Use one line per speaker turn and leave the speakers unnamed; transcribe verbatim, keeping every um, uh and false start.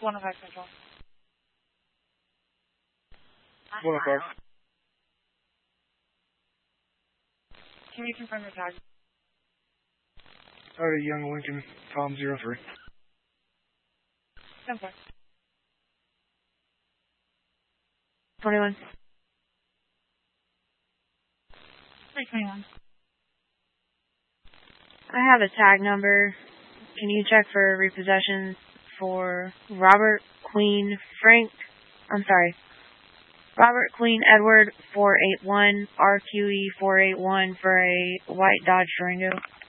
one oh five Central.
one oh five.
Can you confirm your tag?
Uh, Young Lincoln, Tom zero three.
ten four.
twenty-one.
three twenty-one.
I have a tag number. Can you check for repossessions for Robert Queen Frank? I'm sorry. Robert Queen Edward four eight one, R Q E four eight one for a white Dodge Durango.